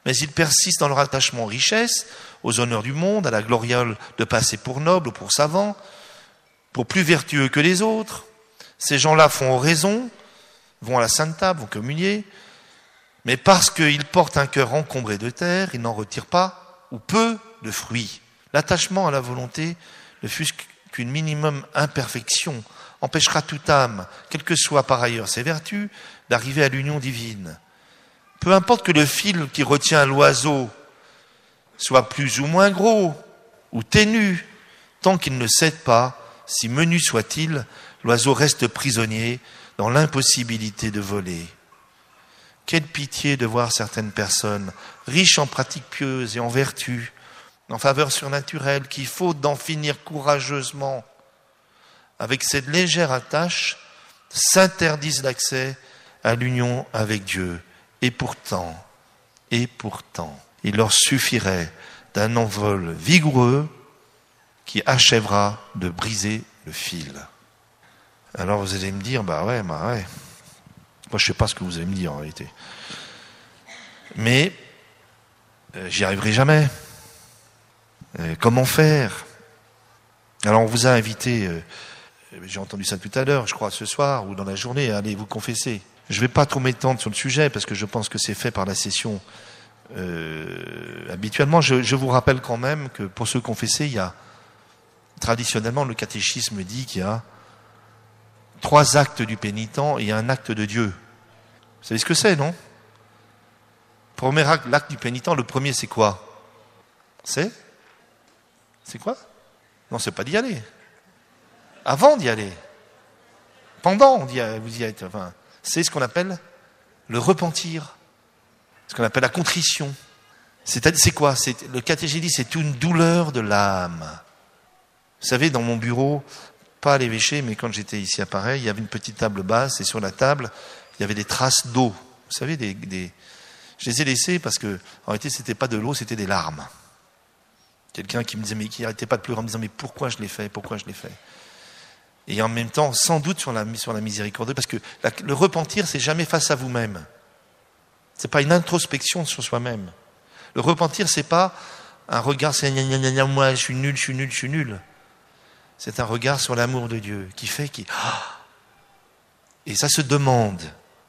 mais ils persistent dans leur attachement aux richesses, aux honneurs du monde, à la gloriole de passer pour nobles ou pour savants, pour plus vertueux que les autres. Ces gens-là font oraison, vont à la Sainte Table, vont communier, mais parce qu'ils portent un cœur encombré de terre, ils n'en retirent pas ou peu de fruits. L'attachement à la volonté, ne fût-ce qu'une minimum imperfection, empêchera toute âme, quelles que soient par ailleurs ses vertus, d'arriver à l'union divine. Peu importe que le fil qui retient l'oiseau soit plus ou moins gros ou ténu, tant qu'il ne cède pas, si menu soit-il, l'oiseau reste prisonnier dans l'impossibilité de voler. Quelle pitié de voir certaines personnes, riches en pratiques pieuses et en vertus, en faveur surnaturelle, qui, faute d'en finir courageusement avec cette légère attache, s'interdisent l'accès à l'union avec Dieu. Et pourtant, il leur suffirait d'un envol vigoureux qui achèvera de briser le fil. Alors vous allez me dire, bah ouais. Moi je sais pas ce que vous allez me dire en réalité. Mais j'y arriverai jamais. Comment faire? Alors on vous a invité, j'ai entendu ça tout à l'heure, je crois ce soir ou dans la journée, à aller vous confesser. Je ne vais pas trop m'étendre sur le sujet parce que je pense que c'est fait par la session habituellement. Je vous rappelle quand même que pour se confesser, il y a traditionnellement le catéchisme dit qu'il y a 3 actes du pénitent et un acte de Dieu. Vous savez ce que c'est, non? Premier acte, l'acte du pénitent, le premier c'est quoi? C'est quoi? Non, c'est pas d'y aller. Avant d'y aller. Pendant, vous y êtes. Enfin, c'est ce qu'on appelle le repentir. Ce qu'on appelle la contrition. C'est quoi? Le catéchisme dit c'est une douleur de l'âme. Vous savez, dans mon bureau, pas à l'évêché, mais quand j'étais ici à Paris, il y avait une petite table basse et sur la table, il y avait des traces d'eau. Vous savez, je les ai laissées parce que, en réalité, c'était pas de l'eau, c'était des larmes. Quelqu'un qui me disait, mais qui n'arrêtait pas de pleurer en me disant, mais pourquoi je l'ai fait? Et en même temps, sans doute sur la miséricorde, parce que le repentir, c'est jamais face à vous-même. C'est pas une introspection sur soi-même. Le repentir, c'est pas un regard, c'est moi, je suis nul. C'est un regard sur l'amour de Dieu qui fait et ça se demande.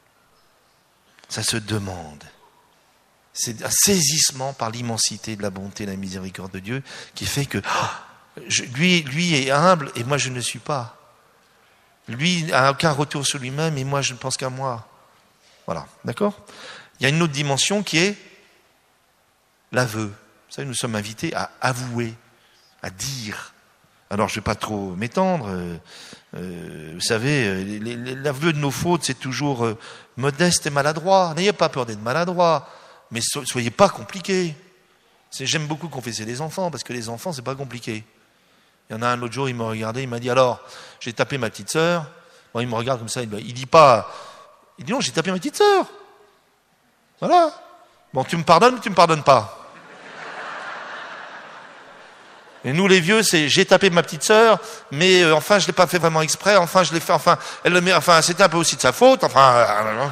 C'est un saisissement par l'immensité de la bonté et de la miséricorde de Dieu qui fait que lui est humble et moi je ne le suis pas. Lui n'a aucun retour sur lui-même et moi je ne pense qu'à moi. Voilà, d'accord? Il y a une autre dimension qui est l'aveu. Vous savez, nous sommes invités à avouer, à dire. Alors je ne vais pas trop m'étendre. Vous savez, l'aveu de nos fautes, c'est toujours modeste et maladroit. N'ayez pas peur d'être maladroit. Mais soyez pas compliqués. J'aime beaucoup confesser les enfants, parce que les enfants, c'est pas compliqué. Il y en a un l'autre jour, il m'a regardé, il m'a dit, alors, j'ai tapé ma petite sœur. Bon, il me regarde comme ça, il dit pas, il dit non, j'ai tapé ma petite sœur. Voilà. Bon, tu me pardonnes ou tu me pardonnes pas? Et nous, les vieux, c'est, j'ai tapé ma petite sœur, mais enfin, je l'ai pas fait vraiment exprès, enfin, je l'ai fait, enfin, c'était un peu aussi de sa faute, enfin,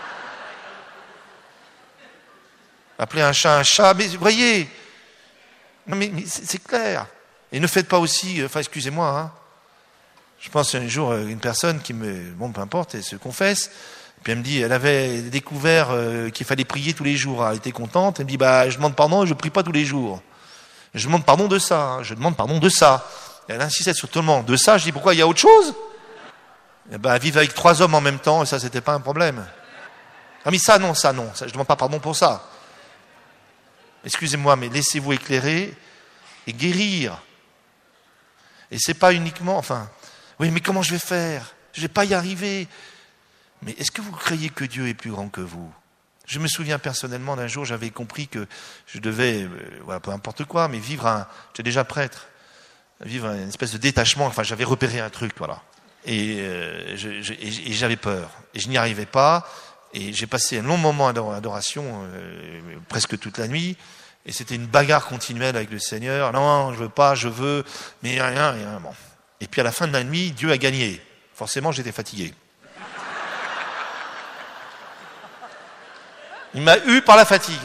appeler un chat, mais vous voyez, non mais c'est clair. Et ne faites pas aussi, excusez-moi, hein. Je pense un jour une personne qui peu importe, elle se confesse, puis elle me dit, elle avait découvert qu'il fallait prier tous les jours, elle était contente, elle me dit, je demande pardon et je prie pas tous les jours. Je demande pardon de ça, hein, je demande pardon de ça. Et elle insistait sur tout le monde, de ça, je dis, pourquoi, il y a autre chose? Vivre avec 3 hommes en même temps, et ça, c'était pas un problème. Ah mais ça, je demande pas pardon pour ça. Excusez-moi, mais laissez-vous éclairer et guérir. Et c'est pas uniquement, oui, mais comment je vais faire? Je vais pas y arriver. Mais est-ce que vous croyez que Dieu est plus grand que vous? Je me souviens personnellement d'un jour, j'avais compris que je devais, peu importe quoi, mais j'étais déjà prêtre, vivre une espèce de détachement, j'avais repéré un truc, voilà. Et j'avais peur. Et je n'y arrivais pas. Et j'ai passé un long moment d'adoration, presque toute la nuit, et c'était une bagarre continuelle avec le Seigneur. Non, je veux pas, je veux, mais rien, bon. Et puis à la fin de la nuit, Dieu a gagné. Forcément, j'étais fatigué. Il m'a eu par la fatigue.